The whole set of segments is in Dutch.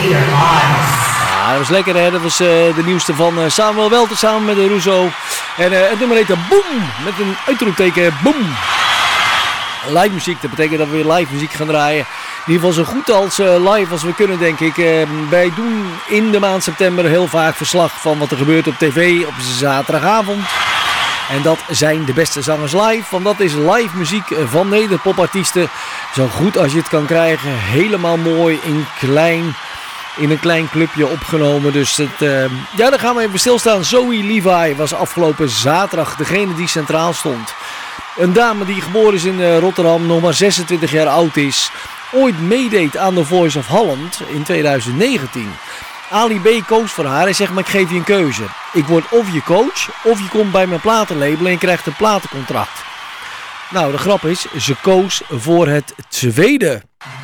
Ja, dat was lekker hè. Dat was de nieuwste van Samuel Welter samen met de Russo. En het nummer heette Boom. Met een uitroepteken Boom. Live muziek, dat betekent dat we weer live muziek gaan draaien. In ieder geval zo goed als live als we kunnen, denk ik. Wij doen in de maand september heel vaak verslag van wat er gebeurt op tv op zaterdagavond. En dat zijn de beste zangers live. Want dat is live muziek van nederpopartiesten. Zo goed als je het kan krijgen. Helemaal mooi in een klein clubje opgenomen. Dus daar gaan we even stilstaan. Zoe Levi was afgelopen zaterdag degene die centraal stond. Een dame die geboren is in Rotterdam, nog maar 26 jaar oud is. Ooit meedeed aan The Voice of Holland in 2019. Ali B koos voor haar en zegt, maar ik geef je een keuze. Ik word of je coach, of je komt bij mijn platenlabel en je krijgt een platencontract. Nou, de grap is, ze koos voor het tweede.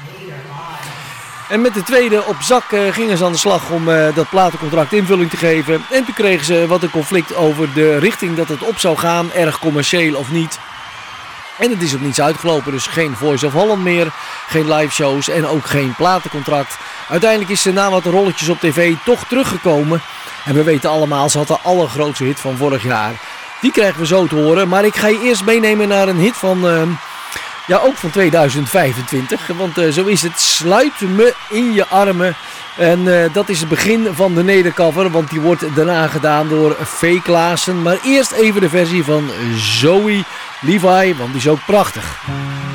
En met de tweede op zak gingen ze aan de slag om dat platencontract invulling te geven. En toen kregen ze wat een conflict over de richting dat het op zou gaan, erg commercieel of niet. En het is op niets uitgelopen, dus geen Voice of Holland meer, geen live shows en ook geen platencontract. Uiteindelijk is ze na wat rolletjes op tv toch teruggekomen. En we weten allemaal, ze had de allergrootste hit van vorig jaar. Die krijgen we zo te horen, maar ik ga je eerst meenemen naar een hit van, ook van 2025. Want zo is het, sluit me in je armen. En dat is het begin van de nedercover, want die wordt daarna gedaan door V. Klaassen. Maar eerst even de versie van Zoe Levi, want die is ook prachtig.